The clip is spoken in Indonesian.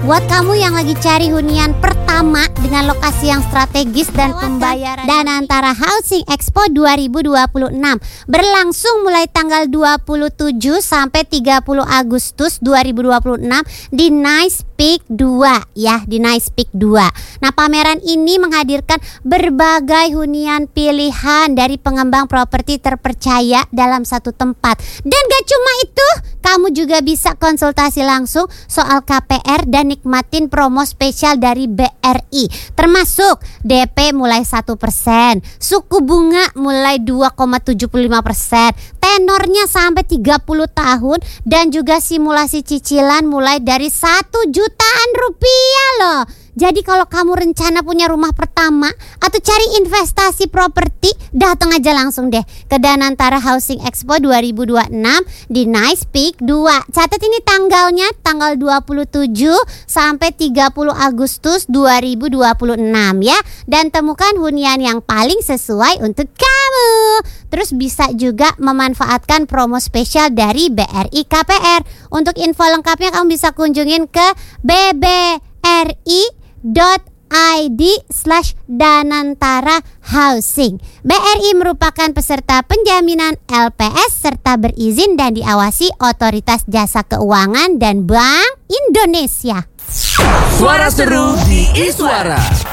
Buat kamu yang lagi cari hunian pertama dengan lokasi yang strategis dan pembayaran Danantara Housing Expo 2026 berlangsung mulai tanggal 27 sampai 30 Agustus 2026 di Nice Peak 2 ya, di Nice Peak 2. Nah, pameran ini menghadirkan berbagai hunian pilihan dari pengembang properti terpercaya dalam satu tempat. Dan gak cuma itu, kamu juga bisa konsultasi langsung soal KPR dan nikmatin promo spesial dari BRI, termasuk DP mulai 1%, suku bunga mulai 2,75%, tenornya sampai 30 tahun, dan juga simulasi cicilan mulai dari 1 jutaan rupiah loh. Jadi kalau kamu rencana punya rumah pertama atau cari investasi properti, datang aja langsung deh ke Danantara Housing Expo 2026 di Nice Peak 2. Catat ini tanggalnya, tanggal 27 sampai 30 Agustus 2026 ya. Dan temukan hunian yang paling sesuai untuk kamu. Terus bisa juga memanfaatkan promo spesial dari BRI KPR. Untuk info lengkapnya kamu bisa kunjungin ke bbri.id/Danantara Housing. BRI merupakan peserta penjaminan LPS serta berizin dan diawasi Otoritas Jasa Keuangan dan Bank Indonesia. Suara seru di Iswara.